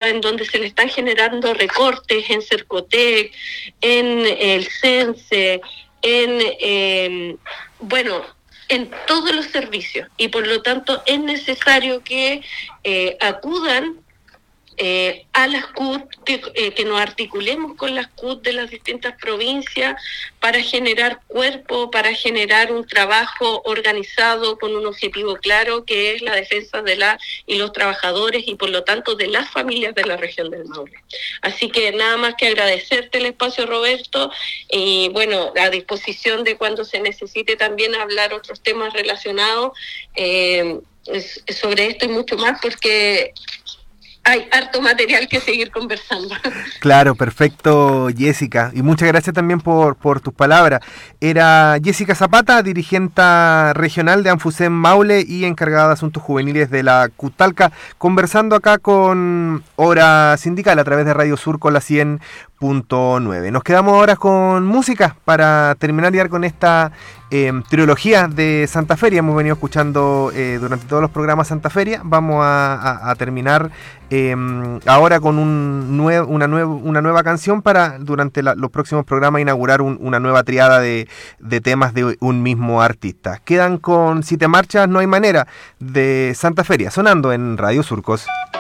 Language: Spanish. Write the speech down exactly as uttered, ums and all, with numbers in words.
en donde se le están generando recortes en Cercotec, en el CENSE, en, eh, bueno, en todos los servicios. Y por lo tanto es necesario que eh, acudan Eh, a las C U T, que, eh, que nos articulemos con las C U T de las distintas provincias para generar cuerpo, para generar un trabajo organizado con un objetivo claro, que es la defensa de la y los trabajadores y por lo tanto de las familias de la región del Maule. Así que nada más que agradecerte el espacio, Roberto, y bueno, a disposición de cuando se necesite también hablar otros temas relacionados eh, sobre esto y mucho más, porque hay harto material que seguir conversando. Claro, perfecto, Jessica. Y muchas gracias también por, por tus palabras. Era Jessica Zapata, dirigente regional de Anfusem Maule y encargada de asuntos juveniles de la Cutalca, conversando acá con Hora Sindical a través de Radio Sur con la cien punto nueve. Nos quedamos ahora con música para terminar ya con esta eh, trilogía de Santa Feria. Hemos venido escuchando eh, durante todos los programas Santa Feria. Vamos a, a, a terminar eh, ahora con un nue- una, nuevo, una nueva canción para durante la, los próximos programas inaugurar un, una nueva triada de, de temas de un mismo artista. Quedan con Si te marchas no hay manera de Santa Feria sonando en Radio Surcos.